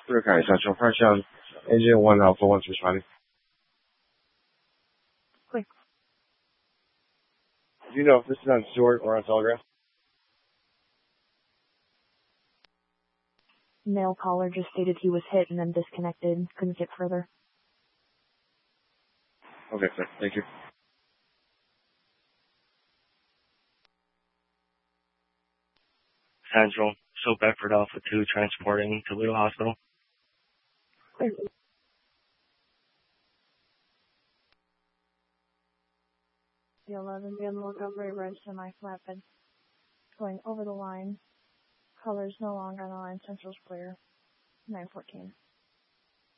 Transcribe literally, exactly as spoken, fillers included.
Clear County Central, Park Town, Engine one Alpha one responding. Quick. Do you know if this is on Stewart or on Telegraph? Male caller just stated he was hit and then disconnected. Couldn't get further. Okay, sir. Thank you. Central, show Bedford Alpha two transporting Toledo Hospital. Clear. The eleven Van Montgomery Red semi-flatbed. Going over the line. Colors no longer on the line. Central's clear. nine fourteen.